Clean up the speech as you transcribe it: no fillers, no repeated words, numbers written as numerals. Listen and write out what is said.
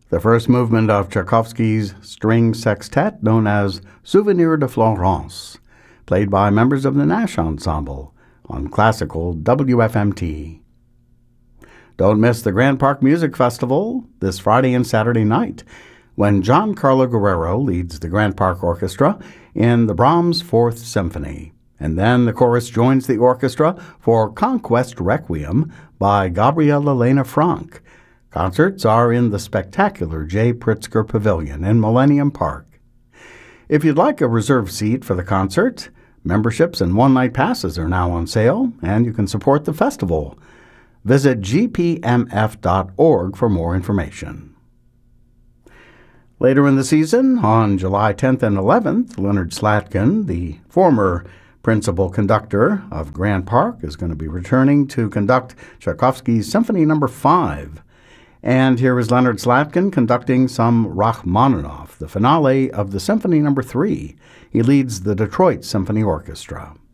the first movement of Tchaikovsky's string sextet known as Souvenir de Florence, played by members of the Nash Ensemble on classical WFMT. Don't miss the Grand Park Music Festival this Friday and Saturday night, when Giancarlo Guerrero leads the Grand Park Orchestra in the Brahms Fourth Symphony. And then the chorus joins the orchestra for Conquest Requiem by Gabriel Elena Frank. Concerts are in the spectacular J. Pritzker Pavilion in Millennium Park. If you'd like a reserved seat for the concert, memberships and one-night passes are now on sale, and you can support the festival. Visit gpmf.org for more information. Later in the season, on July 10th and 11th, Leonard Slatkin, the former principal conductor of Grand Park, is going to be returning to conduct Tchaikovsky's Symphony No. 5. And here is Leonard Slatkin conducting some Rachmaninoff, the finale of the Symphony No. 3. He leads the Detroit Symphony Orchestra.